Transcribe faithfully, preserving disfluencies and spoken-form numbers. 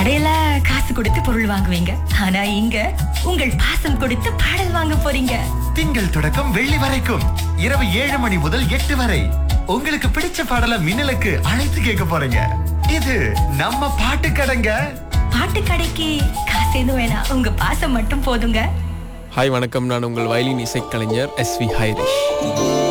கடையில காசு கொடுத்து பொருள் வாங்குவீங்க, ஆனா இங்க உங்கள் பாசம் கொடுத்து பாடல் வாங்க போறீங்க. திங்கள் தொடக்கம் வெள்ளி வரைக்கும் இரவு ஏழு மணி முதல் எட்டு வரை உங்களுக்கு பிடிச்ச பாடல மின்னலுக்கு அழைத்து கேட்க போறீங்க. இது நம்ம பாட்டு கடைங்க. பாட்டு கடைக்கு காசு எதுவும் வேணாம், உங்க பாசம் மட்டும் போதுங்க. ஹாய் வணக்கம், நான் உங்கள் வயலின் இசைக்கலைஞர் எஸ் வி ஹைரிஷ்.